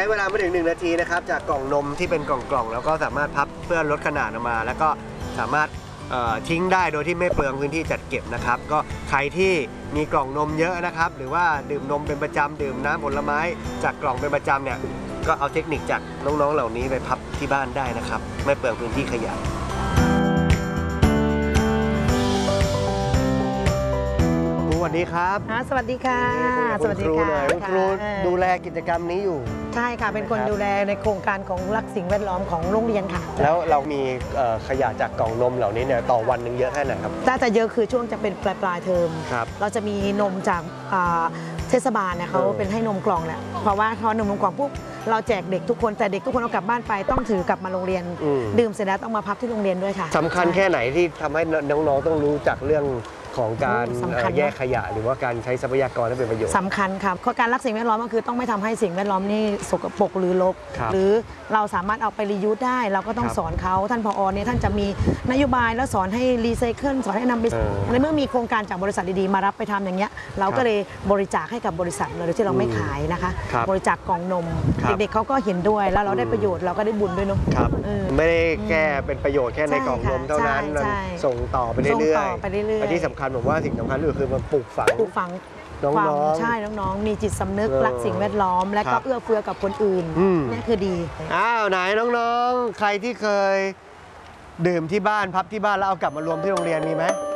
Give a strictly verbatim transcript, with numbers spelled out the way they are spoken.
ช้เวลาไม่ถึงหนึ่งนาทีนะครับจากกล่องนมที่เป็นกล่องๆแล้วก็สามารถพับเพื่อลดขนาดออกมาแล้วก็สามารถทิ้งได้โดยที่ไม่เปลืองพื้นที่จัดเก็บนะครับก็ใครที่มีกล่องนมเยอะนะครับหรือว่าดื่มนมเป็นประจำดื่มน้ำผลไม้จากกล่องเป็นประจำเนี่ยก็เอาเทคนิคจากน้องๆเหล่านี้ไปพับที่บ้านได้นะครับไม่เปลืองพื้นที่ขยะสวัสดีครับสวัสดีค่ะสวัสดีค่ะคุณครูดูแลกิจกรรมนี้อยู่ใช่ค่ะเป็นคนดูแลในโครงการของรักสิ่งแวดล้อมของโรงเรียนค่ะแล้วเรามีขยะจากกล่องนมเหล่านี้เนี่ยต่อวันหนึ่งเยอะแค่ไหนครับถ้าจะเยอะคือช่วงจะเป็นปลายปลายเทอมเราจะมีนมจากเทศบาลเนี่ยเขาเป็นให้นมกล่องแหละเพราะว่าพอนมนมกล่องปุ๊บเราแจกเด็กทุกคนแต่เด็กทุกคนเอากลับบ้านไปต้องถือกลับมาโรงเรียนดื่มเสร็จแล้วต้องมาพับที่โรงเรียนด้วยค่ะสำคัญแค่ไหนที่ทำให้น้องๆต้องรู้จักเรื่องของการแยกขยะหรือว่าการใช้ทรัพยากรให้เป็นประโยชน์สำคัญครับเพราะการรักสิ่งแวดล้อมก็คือต้องไม่ทำให้สิ่งแวดล้อมนี่สกปรกหรือรกหรือเราสามารถเอาไปรียูสได้เราก็ต้องสอนเขาท่านผอเนี่ยท่านจะมีนโยบายแล้วสอนให้รีไซเคิลสอนให้นำไปในเมื่อมีโครงการจากบริษัทดีๆมารับไปทำอย่างเงี้ยเราก็เลยบริจาคให้กับบริษัทเลยที่เราไม่ขายนะคะบริจาคกล่องนมเด็กๆเขาก็เห็นด้วยแล้วเราได้ประโยชน์เราก็ได้บุญด้วยเนาะไม่ได้แค่เป็นประโยชน์แค่ในกล่องนมเท่านั้นส่งต่อไปเรื่อยๆที่สำคัญผมว่าสิ่งสำคัญคือมันปลูกฝังปลูกฝังน้องๆใช่น้องๆมีจิตสำนึกรักสิ่งแวดล้อมและก็เอื้อเฟื้อกับคนอื่นนี่คือดีอ้าวไหนน้องๆใครที่เคยดื่มที่บ้านพับที่บ้านแล้วเอากลับมารวมที่โรงเรียนมีไหม